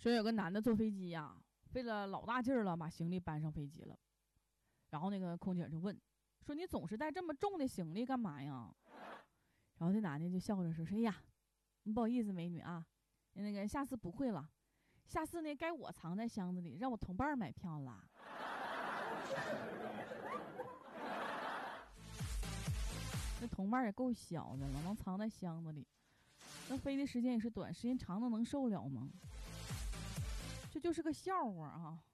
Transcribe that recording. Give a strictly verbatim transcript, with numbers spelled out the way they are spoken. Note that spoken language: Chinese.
说有个男的坐飞机呀、啊，费了老大劲儿了，把行李搬上飞机了。然后那个空姐就问说：“你总是带这么重的行李干嘛呀？”然后这男的就笑着说：“说哎呀，不好意思，美女啊，那个下次不会了，下次呢该我藏在箱子里，让我同伴买票啦。”那同伴也够小的了，能藏在箱子里，那飞的时间也是短，时间长的能受了吗？这就是个笑话啊。